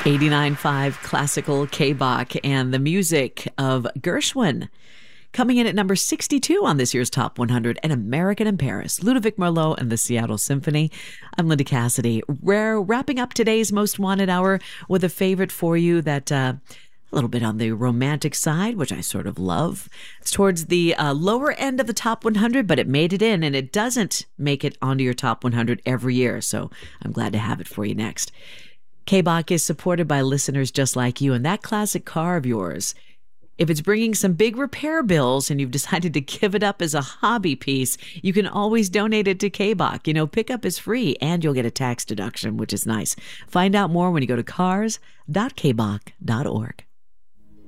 89.5 Classical K-Bach and the music of Gershwin. Coming in at number 62 on this year's Top 100, An American in Paris, Ludovic Merlot and the Seattle Symphony. I'm Linda Cassidy. We're wrapping up today's Most Wanted Hour with a favorite for you that a little bit on the romantic side, which I sort of love. It's towards the lower end of the Top 100, but it made it in, and it doesn't make it onto your Top 100 every year, so I'm glad to have it for you next. K-Bach is supported by listeners just like you, and that classic car of yours, if it's bringing some big repair bills and you've decided to give it up as a hobby piece, you can always donate it to K-Bach. You know, pickup is free and you'll get a tax deduction, which is nice. Find out more when you go to cars.kbach.org.